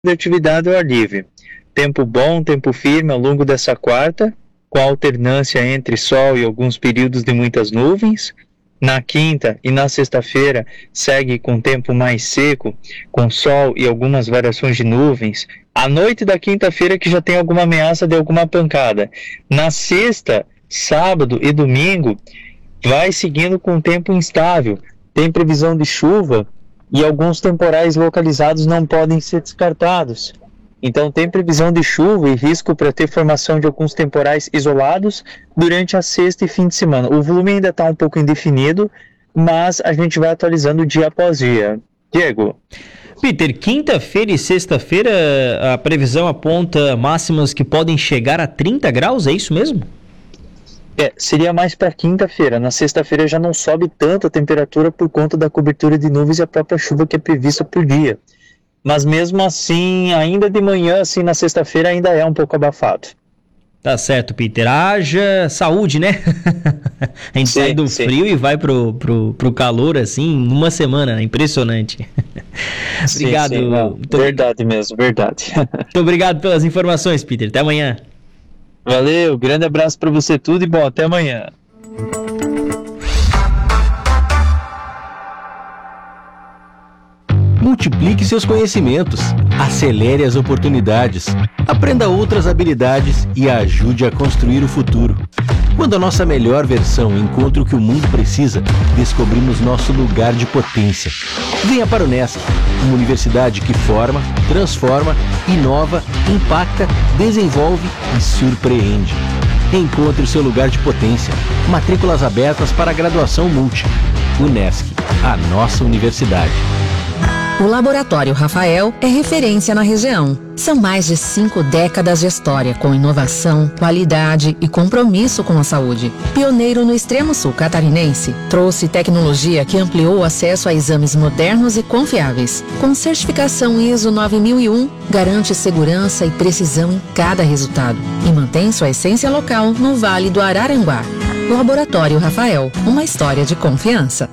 de atividade ao ar livre. Tempo bom, tempo firme ao longo dessa quarta, com alternância entre sol e alguns períodos de muitas nuvens. Na quinta e na sexta-feira segue com tempo mais seco, com sol e algumas variações de nuvens. À noite da quinta-feira que já tem alguma ameaça de alguma pancada. Na sexta, sábado e domingo vai seguindo com tempo instável. Tem previsão de chuva e alguns temporais localizados não podem ser descartados. Então tem previsão de chuva e risco para ter formação de alguns temporais isolados durante a sexta e fim de semana. O volume ainda está um pouco indefinido, mas a gente vai atualizando dia após dia. Diego. Peter, quinta-feira e sexta-feira a previsão aponta máximas que podem chegar a 30 graus, é isso mesmo? Seria mais para quinta-feira. Na sexta-feira já não sobe tanto a temperatura por conta da cobertura de nuvens e a própria chuva que é prevista por dia. Mas mesmo assim, ainda de manhã, assim, na sexta-feira ainda é um pouco abafado. Tá certo, Peter. Haja saúde, né? A gente sai do frio e vai pro calor, assim, numa semana. Impressionante. Obrigado. Verdade mesmo, verdade. Muito obrigado pelas informações, Peter. Até amanhã. Valeu, grande abraço para você tudo e bom, até amanhã. Multiplique seus conhecimentos, acelere as oportunidades, aprenda outras habilidades e ajude a construir o futuro. Quando a nossa melhor versão encontra o que o mundo precisa, descobrimos nosso lugar de potência. Venha para o Unesc, uma universidade que forma, transforma, inova, impacta, desenvolve e surpreende. Encontre o seu lugar de potência. Matrículas abertas para a graduação Multi. Unesc, a nossa universidade. O Laboratório Rafael é referência na região. São mais de 5 décadas de história com inovação, qualidade e compromisso com a saúde. Pioneiro no extremo sul catarinense, trouxe tecnologia que ampliou o acesso a exames modernos e confiáveis. Com certificação ISO 9001, garante segurança e precisão em cada resultado e mantém sua essência local no Vale do Araranguá. Laboratório Rafael, uma história de confiança.